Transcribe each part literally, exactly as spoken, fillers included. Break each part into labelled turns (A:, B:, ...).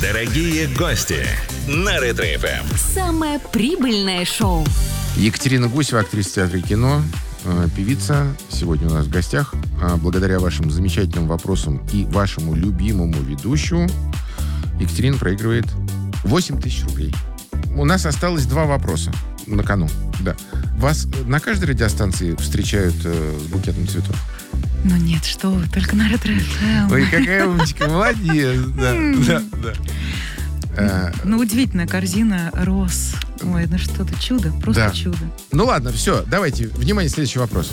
A: Дорогие гости на Ретро-эф эм.
B: Самое прибыльное шоу.
C: Екатерина Гусева, актриса театра и кино, певица, сегодня у нас в гостях. Благодаря вашим замечательным вопросам и вашему любимому ведущему Екатерина проигрывает восемь тысяч рублей. У нас осталось два вопроса на кону. Да. Вас на каждой радиостанции встречают э, с букетом цветов?
D: Ну нет, что вы, только на Ретро-эф эм.
C: Ой, какая умничка, молодец. Да, да, да.
D: Ну, удивительная корзина роз. Ой, ну что-то чудо, просто
C: Да.
D: чудо.
C: Ну ладно, все, давайте, внимание, следующий вопрос.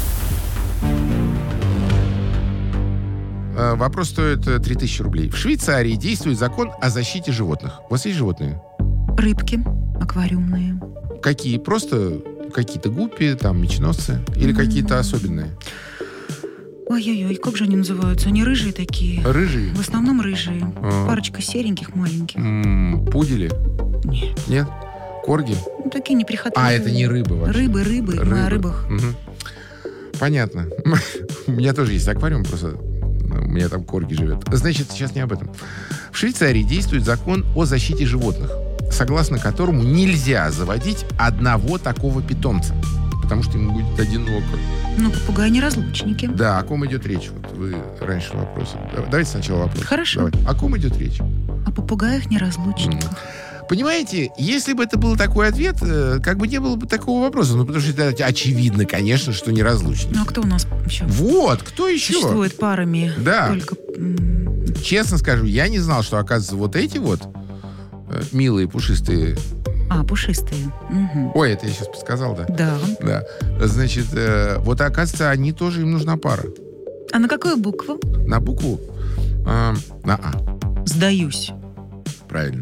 C: Э, Вопрос стоит э, три тысячи рублей. В Швейцарии действует закон о защите животных. У вас есть животные?
D: Рыбки аквариумные.
C: Какие? Просто какие-то гуппи, там, меченосцы? Или какие-то особенные?
D: Ой-ой-ой, как же они называются? Они рыжие такие.
C: Рыжие?
D: В основном рыжие.
C: А.
D: Парочка сереньких маленьких.
C: М, Пудели?
D: Нет.
C: Нет? Корги?
D: Ну, такие неприхотливые.
C: А, это не рыбы вообще.
D: Рыбы, рыбы, мы о рыбах.
C: Мгм. Понятно. У меня тоже есть аквариум, просто у меня там корги живет. Значит, сейчас не об этом. В Швейцарии действует закон о защите животных, согласно которому нельзя заводить одного такого питомца, потому что ему будет одиноко.
D: Ну, попугаи неразлучники.
C: Да, о ком идет речь? Вот вы раньше вопросы. Давайте сначала вопрос.
D: Хорошо.
C: Давайте. О ком идет речь?
D: О попугаях неразлучниках.
C: Понимаете, если бы это был такой ответ, э, как бы не было бы такого вопроса. Ну, потому что это очевидно, конечно, что неразлучники.
D: Ну, а кто у нас еще?
C: Вот, кто еще?
D: Существует парами.
C: Да.
D: Только... м,
C: Честно скажу, я не знал, что, оказывается, вот эти вот э, милые, пушистые...
D: А, пушистые. Мгм.
C: Ой, это я сейчас подсказал, да?
D: Да.
C: Да. Значит, э, вот, оказывается, они тоже, им нужна пара.
D: А на какую букву?
C: На букву... э, на А.
D: Сдаюсь.
C: Правильно.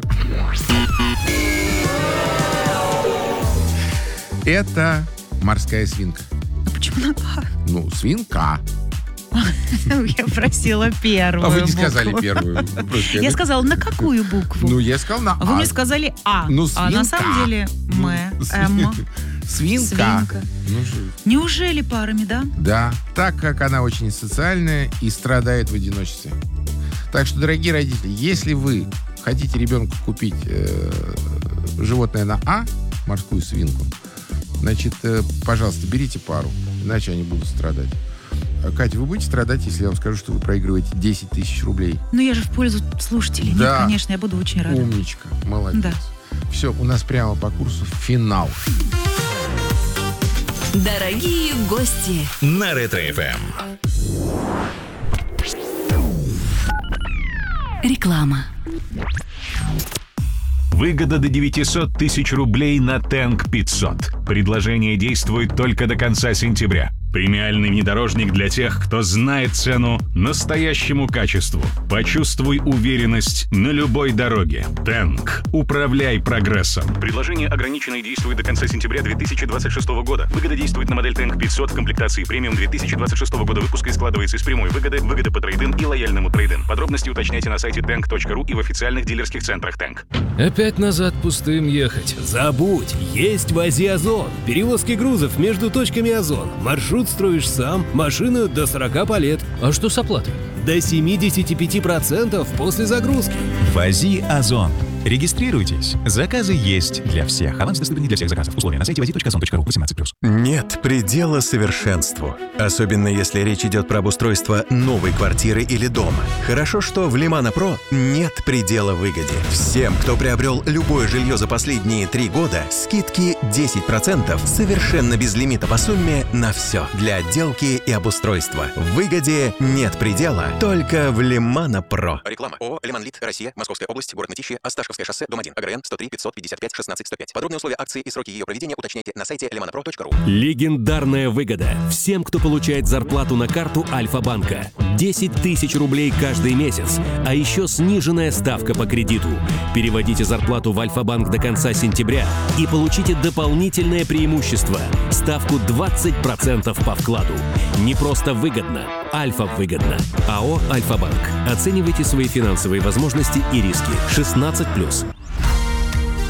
C: Это морская свинка.
D: А почему на А?
C: Ну, свинка.
D: Я просила первую
C: А вы не
D: букву.
C: сказали первую. Вы просто сказали-
D: Я сказала, на какую букву?
C: Ну, я сказал на
D: А вы
C: А.
D: мне сказали А.
C: Ну,
D: А на
C: свинка.
D: самом деле
C: Ну,
D: М,
C: свин-
D: М.
C: Свинка.
D: Свинка.
C: Ну, что-
D: Неужели парами, да?
C: Да, так как она очень социальная и страдает в одиночестве. Так что, дорогие родители, если вы хотите ребенку купить э, животное на А, морскую свинку, значит, э, пожалуйста, берите пару, иначе они будут страдать. А, Катя, вы будете страдать, если я вам скажу, что вы проигрываете десять тысяч рублей?
D: Ну, я же в пользу слушателей.
C: Да.
D: Нет, конечно, я буду очень рада.
C: Умничка, молодец.
D: Да.
C: Все, у нас прямо по курсу финал.
B: Дорогие гости.
A: На Ретро-эф эм.
B: Реклама.
E: Выгода до девятьсот тысяч рублей на Тэнк пятьсот. Предложение действует только до конца сентября. Премиальный внедорожник для тех, кто знает цену настоящему качеству. Почувствуй уверенность на любой дороге. Тэнк. Управляй прогрессом. Предложение ограничено и действует до конца сентября две тысячи двадцать шестого года. Выгода действует на модель Тэнк пятьсот в комплектации премиум две тысячи двадцать шестого года выпуска и складывается из прямой выгоды, выгоды по трейд-ин и лояльному трейд-ин. Подробности уточняйте на сайте тэнк точка ру и в официальных дилерских центрах Тэнк.
F: Опять назад пустым ехать. Забудь, есть в Азии Озон. Перевозки грузов между точками Озон. Маршрут строишь сам, машина до сорока палет. А что с оплатой? До семьдесят пять процентов после загрузки.
G: Вози Озон. Регистрируйтесь. Заказы есть для всех. Аванс доступен не для всех заказов. Условия на сайте вози точка озон точка ру. восемнадцать плюс.
H: Нет предела совершенству. Особенно если речь идет про обустройство новой квартиры или дома. Хорошо, что в Лимана Про нет предела выгоде. Всем, кто приобрел любое жилье за последние три года, скидки десять процентов совершенно без лимита по сумме на все. Для отделки и обустройства. В выгоде нет предела только в Лимана Про.
I: Реклама. ООО «Лиманлит. Россия. Московская область. Город Мытищи. Осташковское шоссе. Дом один. АГРН сто три пятьсот пятьдесят пять шестнадцать сто пять. Подробные условия акции и сроки ее проведения уточняйте на сайте лиманапро точка ру.
F: Легендарная выгода всем, кто получает зарплату на карту Альфа-банка. десять тысяч рублей каждый месяц, а еще сниженная ставка по кредиту. Переводите зарплату в Альфа-банк до конца сентября и получите дополнительное преимущество – ставку двадцать процентов по вкладу. Не просто выгодно, Альфа-выгодно. АО «Альфа-банк». Оценивайте свои финансовые возможности и риски. шестнадцать плюс.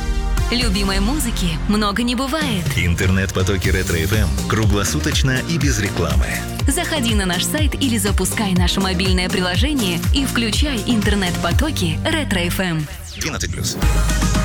B: Любимой музыки много не бывает.
A: Интернет-потоки Ретро-эф эм круглосуточно и без рекламы.
B: Заходи на наш сайт или запускай наше мобильное приложение и включай интернет-потоки Ретро-эф эм.
A: двенадцать плюс.